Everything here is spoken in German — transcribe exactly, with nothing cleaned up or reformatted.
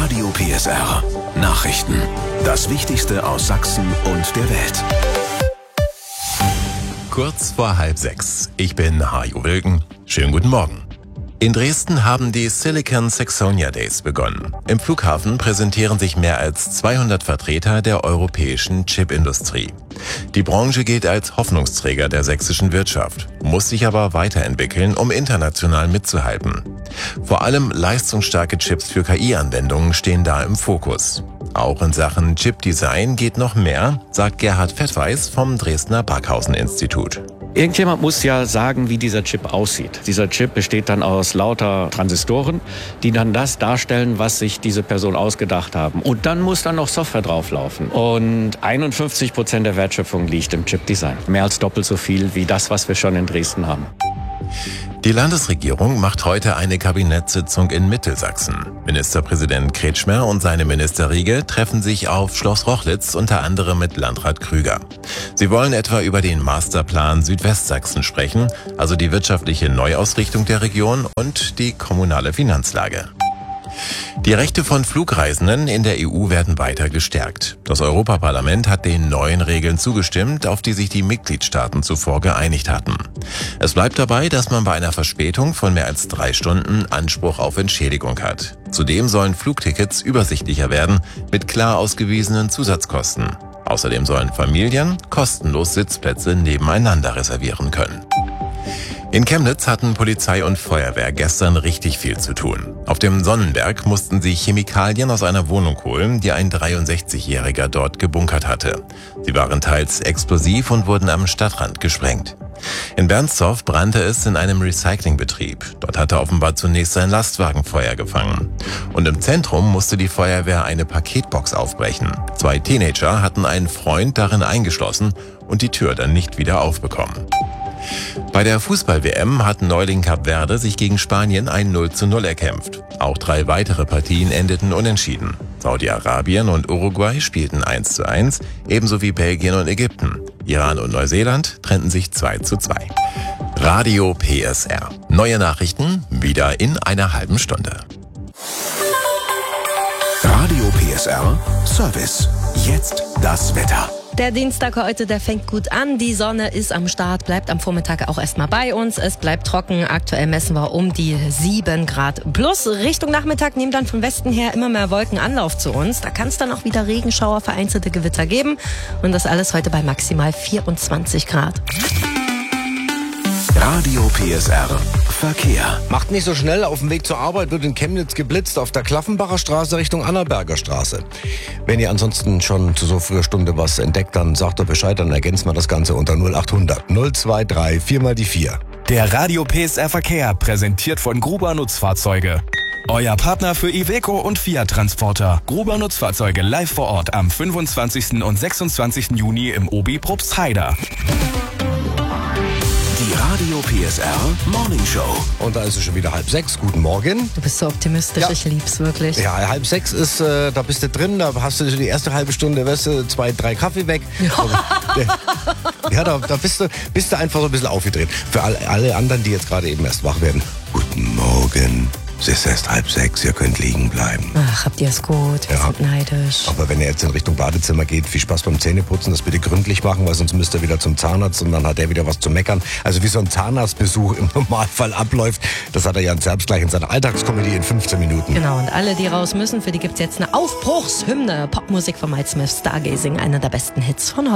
Radio P S R. Nachrichten. Das Wichtigste aus Sachsen und der Welt. Kurz vor halb sechs. Ich bin Hajo Wilken. Schönen guten Morgen. In Dresden haben die Silicon Saxonia Days begonnen. Im Flughafen präsentieren sich mehr als zweihundert Vertreter der europäischen Chipindustrie. Die Branche gilt als Hoffnungsträger der sächsischen Wirtschaft, muss sich aber weiterentwickeln, um international mitzuhalten. Vor allem leistungsstarke Chips für K I-Anwendungen stehen da im Fokus. Auch in Sachen Chipdesign geht noch mehr, sagt Gerhard Fettweis vom Dresdner Barkhausen-Institut. Irgendjemand muss ja sagen, wie dieser Chip aussieht. Dieser Chip besteht dann aus lauter Transistoren, die dann das darstellen, was sich diese Person ausgedacht haben. Und dann muss dann noch Software drauflaufen. Und einundfünfzig Prozent der Wertschöpfung liegt im Chipdesign. Mehr als doppelt so viel wie das, was wir schon in Dresden haben. Die Landesregierung macht heute eine Kabinettssitzung in Mittelsachsen. Ministerpräsident Kretschmer und seine Ministerriege treffen sich auf Schloss Rochlitz unter anderem mit Landrat Krüger. Sie wollen etwa über den Masterplan Südwestsachsen sprechen, also die wirtschaftliche Neuausrichtung der Region und die kommunale Finanzlage. Die Rechte von Flugreisenden in der E U werden weiter gestärkt. Das Europaparlament hat den neuen Regeln zugestimmt, auf die sich die Mitgliedstaaten zuvor geeinigt hatten. Es bleibt dabei, dass man bei einer Verspätung von mehr als drei Stunden Anspruch auf Entschädigung hat. Zudem sollen Flugtickets übersichtlicher werden mit klar ausgewiesenen Zusatzkosten. Außerdem sollen Familien kostenlos Sitzplätze nebeneinander reservieren können. In Chemnitz hatten Polizei und Feuerwehr gestern richtig viel zu tun. Auf dem Sonnenberg mussten sie Chemikalien aus einer Wohnung holen, die ein dreiundsechzigjähriger dort gebunkert hatte. Sie waren teils explosiv und wurden am Stadtrand gesprengt. In Bernsdorf brannte es in einem Recyclingbetrieb. Dort hatte offenbar zunächst ein Lastwagen Feuer gefangen. Und im Zentrum musste die Feuerwehr eine Paketbox aufbrechen. Zwei Teenager hatten einen Freund darin eingeschlossen und die Tür dann nicht wieder aufbekommen. Bei der Fußball-W M hat Neuling Kap Verde sich gegen Spanien ein null zu null erkämpft. Auch drei weitere Partien endeten unentschieden. Saudi-Arabien und Uruguay spielten eins zu eins, ebenso wie Belgien und Ägypten. Iran und Neuseeland trennten sich zwei zu zwei. Radio P S R. Neue Nachrichten wieder in einer halben Stunde. Radio P S R Service. Jetzt das Wetter. Der Dienstag heute, der fängt gut an. Die Sonne ist am Start, bleibt am Vormittag auch erstmal bei uns. Es bleibt trocken. Aktuell messen wir um die sieben Grad plus. Richtung Nachmittag nehmen dann von Westen her immer mehr Wolken Anlauf zu uns. Da kann es dann auch wieder Regenschauer, vereinzelte Gewitter geben. Und das alles heute bei maximal vierundzwanzig Grad. Radio P S R Verkehr. Macht nicht so schnell, auf dem Weg zur Arbeit wird in Chemnitz geblitzt auf der Klaffenbacher Straße Richtung Annaberger Straße. Wenn ihr ansonsten schon zu so früher Stunde was entdeckt, dann sagt doch Bescheid, dann ergänzt man das Ganze unter null acht hundert null zwei drei vier mal die vier. Der Radio P S R Verkehr, präsentiert von Gruber Nutzfahrzeuge. Euer Partner für Iveco und Fiat Transporter. Gruber Nutzfahrzeuge live vor Ort am fünfundzwanzigsten und sechsundzwanzigsten Juni im Obi Probstheida. Die Radio P S R Morning Show. Und da ist es schon wieder halb sechs. Guten Morgen. Du bist so optimistisch, Ja. ich lieb's wirklich. Ja, halb sechs ist, äh, da bist du drin, da hast du die erste halbe Stunde, weißt du, zwei, drei Kaffee weg. Ja, da, da bist, du, bist du einfach so ein bisschen aufgedreht. Für alle, alle anderen, die jetzt gerade eben erst wach werden. Guten Morgen. Es ist erst halb sechs, ihr könnt liegen bleiben. Ach, habt ihr es gut? Wir Ja. sind neidisch. Aber wenn ihr jetzt in Richtung Badezimmer geht, viel Spaß beim Zähneputzen, das bitte gründlich machen, weil sonst müsst ihr wieder zum Zahnarzt und dann hat er wieder was zu meckern. Also wie so ein Zahnarztbesuch im Normalfall abläuft, das hat er Jan Zerbst gleich in seiner Alltagskomödie in fünfzehn Minuten. Genau, und alle, die raus müssen, für die gibt's jetzt eine Aufbruchshymne. Popmusik von Mike Smith, Stargazing, einer der besten Hits von heute.